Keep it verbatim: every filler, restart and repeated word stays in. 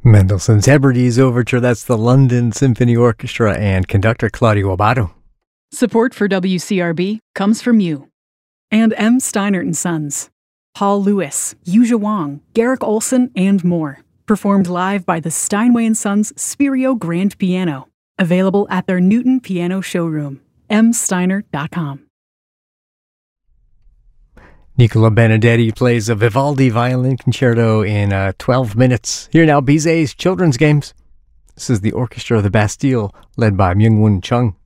Mendelssohn's Hebrides Overture, that's the London Symphony Orchestra and conductor Claudio Abbado. Support for W C R B comes from you. And M. Steinert and Sons. Paul Lewis, Yuja Wang, Garrick Olson, and more. Performed live by the Steinway and Sons Spirio Grand Piano. Available at their Newton Piano Showroom. m steiner dot com. Nicola Benedetti plays a Vivaldi violin concerto in uh, twelve minutes. Here now, Bizet's Children's Games. This is the Orchestra of the Bastille, led by Myung-Whun Chung.